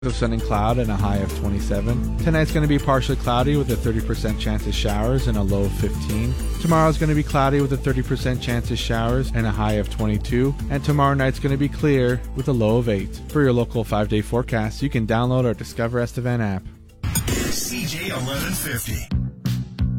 Of sun and cloud and a high of 27. Tonight's going to be partially cloudy with a 30% chance of showers and a low of 15. Tomorrow's going to be cloudy with a 30% chance of showers and a high of 22. And tomorrow night's going to be clear with a low of 8. For your local 5-day forecast, you can download our Discover Estevan app. CJ 1150.